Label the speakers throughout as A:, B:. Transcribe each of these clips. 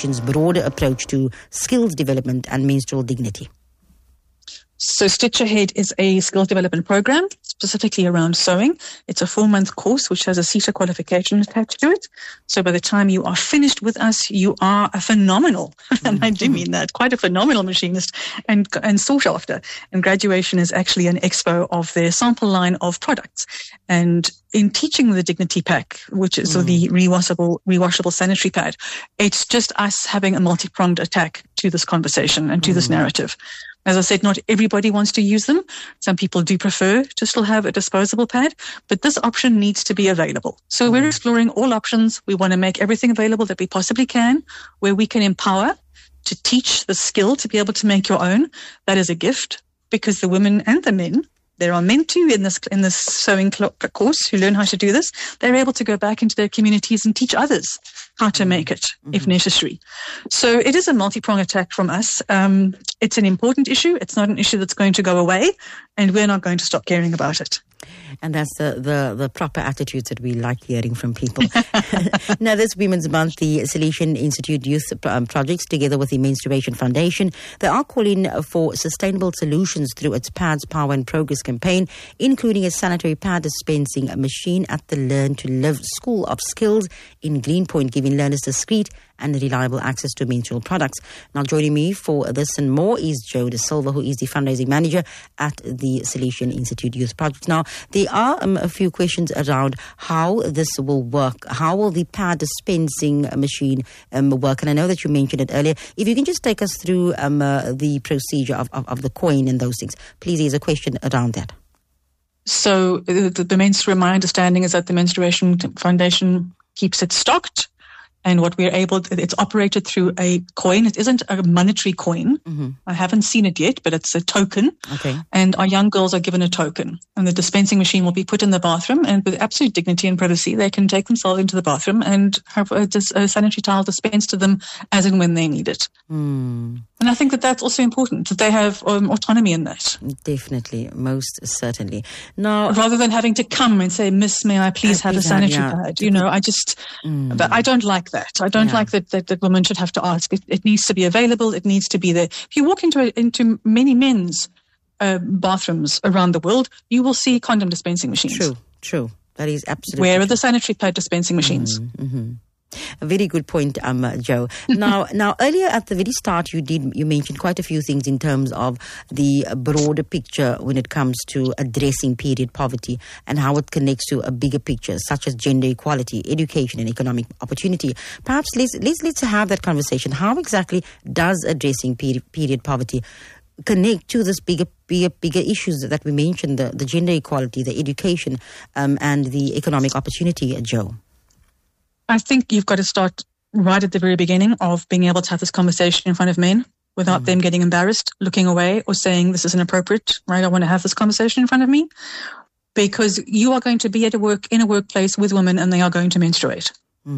A: Solutions' broader approach to skills development and menstrual dignity?
B: So Stitch Ahead is a skills development program specifically around sewing. It's a 4-month course which has a CETA qualification attached to it. So by the time you are finished with us, you are a phenomenal, and I do mean that, quite a phenomenal machinist and sought after. And graduation is actually an expo of their sample line of products. And in teaching the Dignity Pack, which is the rewashable sanitary pad, it's just us having a multi-pronged attack to this conversation and to this narrative. As I said, not everybody wants to use them. Some people do prefer to still have a disposable pad, but this option needs to be available. So we're exploring all options. We want to make everything available that we possibly can, where we can empower to teach the skill to be able to make your own. That is a gift, because the women and the men, there are men too in this sewing course who learn how to do this. They're able to go back into their communities and teach others how to make it if necessary. So it is a multi-pronged attack from us. It's an important issue. It's not an issue that's going to go away, and we're not going to stop caring about it.
A: And that's the proper attitudes that we like hearing from people. Now, this Women's Month, the Solution Institute Youth Projects, together with the Menstruation Foundation, they are calling for sustainable solutions through its Pads, Power and Progress campaign, including a sanitary pad dispensing machine at the Learn to Live School of Skills in Greenpoint, giving learners discreet and reliable access to menstrual products. Now, joining me for this and more is Joe De Silva, who is the fundraising manager at the Solution Institute Youth Project. Now, there are a few questions around how this will work. How will the pad dispensing machine work? And I know that you mentioned it earlier. If you can just take us through the procedure of the coin and those things. Please, there's a question around that.
B: So my understanding is that the Menstruation Foundation keeps it stocked. And what we're it's operated through a coin. It isn't a monetary coin. I haven't seen it yet, but it's a token. Okay. And our young girls are given a token. And the dispensing machine will be put in the bathroom, and with absolute dignity and privacy, they can take themselves into the bathroom and have a sanitary towel dispensed to them as and when they need it. And I think that that's also important, that they have autonomy in that.
A: Definitely, most certainly. Now,
B: rather than having to come and say, "Miss, may I please have a sanitary pad?" But I don't like that. I don't like that women should have to ask. It needs to be available. It needs to be there. If you walk into many men's bathrooms around the world, you will see condom dispensing machines.
A: True. That is absolutely
B: Where
A: true.
B: are the sanitary pad dispensing machines?
A: A very good point, Joe. Now, earlier at the very start, you mentioned quite a few things in terms of the broader picture when it comes to addressing period poverty and how it connects to a bigger picture, such as gender equality, education, and economic opportunity. Perhaps let's have that conversation. How exactly does addressing period poverty connect to this bigger issues that we mentioned, the gender equality, the education, and the economic opportunity, Joe?
B: I think you've got to start right at the very beginning of being able to have this conversation in front of men without them getting embarrassed, looking away, or saying this is inappropriate, right? I want to have this conversation in front of me, because you are going to be in a workplace with women, and they are going to menstruate.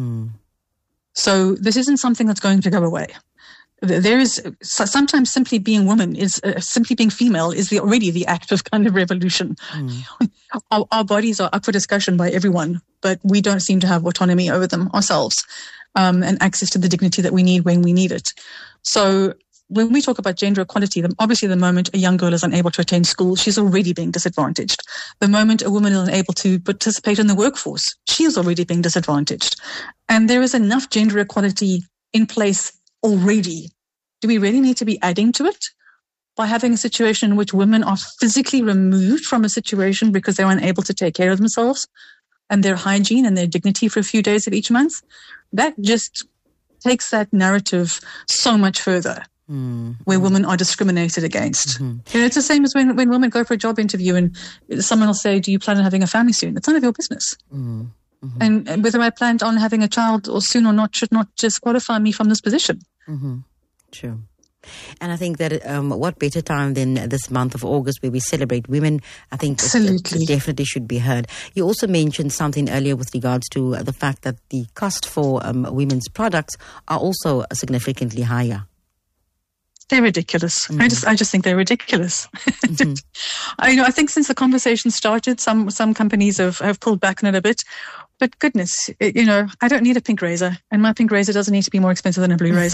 B: So this isn't something that's going to go away. There is sometimes simply being woman simply being female is already the act of kind of revolution. Our bodies are up for discussion by everyone, but we don't seem to have autonomy over them ourselves, and access to the dignity that we need when we need it. So when we talk about gender equality, obviously the moment a young girl is unable to attend school, she's already being disadvantaged. The moment a woman is unable to participate in the workforce, she is already being disadvantaged. And there is enough gender equality in place already. Do we really need to be adding to it by having a situation in which women are physically removed from a situation because they're unable to take care of themselves and their hygiene and their dignity for a few days of each month? That just takes that narrative so much further, where women are discriminated against. It's the same as when women go for a job interview and someone will say, "Do you plan on having a family soon?" It's none of your business. And whether I planned on having a child or soon or not should not disqualify me from this position.
A: True. And I think that what better time than this month of August where we celebrate women? I think it definitely should be heard. You also mentioned something earlier with regards to the fact that the cost for women's products are also significantly higher.
B: They're ridiculous. I just think they're ridiculous. I think since the conversation started, some companies have pulled back on it a bit. But goodness, I don't need a pink razor, and my pink razor doesn't need to be more expensive than a blue razor.